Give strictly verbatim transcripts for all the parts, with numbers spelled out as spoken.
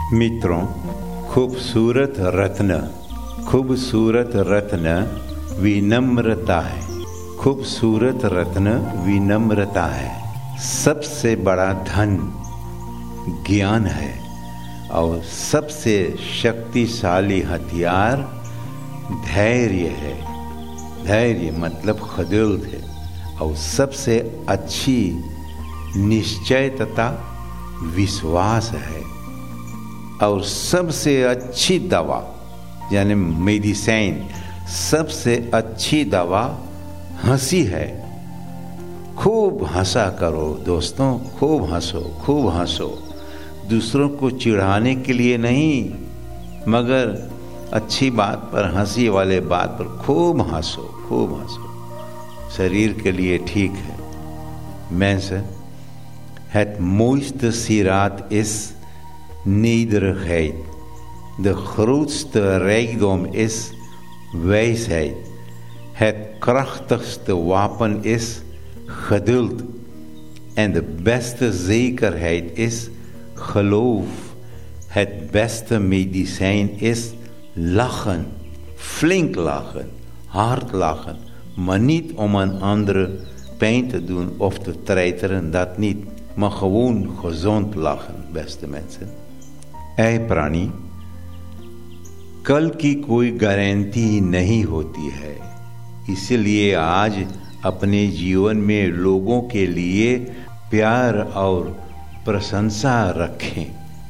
मित्रों, खूबसूरत रत्न खूबसूरत रत्न विनम्रता है। खूबसूरत रत्न विनम्रता है। सबसे बड़ा धन ज्ञान है और सबसे शक्तिशाली हथियार धैर्य है। धैर्य मतलब खदिल्द है। और सबसे अच्छी निश्चयता विश्वास है। और सबसे अच्छी दवा यानी मेडिसिन, सबसे अच्छी दवा हंसी है। खूब हंसा करो दोस्तों, खूब हंसो, खूब हंसो। दूसरों को चिढ़ाने के लिए नहीं, मगर अच्छी बात पर, हंसी वाले बात पर खूब हंसो, खूब हंसो। शरीर के लिए ठीक है। Mensen, het mooiste sieraad is nederigheid. De grootste rijkdom is wijsheid. Het krachtigste wapen is geduld. En de beste zekerheid is geloof. Het beste medicijn is lachen. Flink lachen, hard lachen. Maar niet om een andere pijn te doen of te treiteren, dat niet. Maar gewoon gezond lachen, beste mensen. ऐ प्राणी, कल की कोई guarantee नहीं होती है। इसलिए आज अपने जीवन में लोगों के लिए प्यार और प्रशंसा रखें।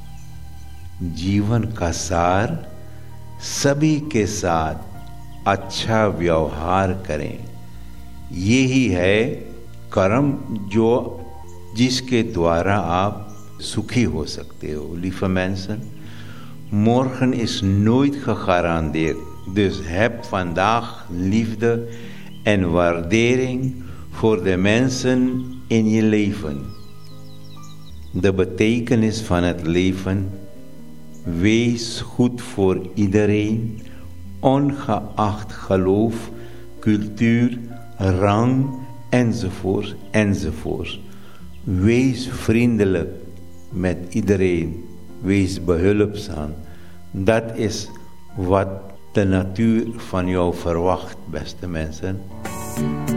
जीवन का सार सभी के साथ अच्छा व्यवहार करें। यही है कर्म जो जिसके द्वारा आप सुखी हो सकते हो। Lieve mensen, morgen is nooit gegarandeerd. Dus heb vandaag liefde en waardering voor de mensen in je leven. De betekenis van het leven: wees goed voor iedereen, ongeacht geloof, cultuur, rang, enzovoort, enzovoort. Wees vriendelijk met iedereen. Wees behulpzaam. Dat is wat de natuur van jou verwacht, beste mensen.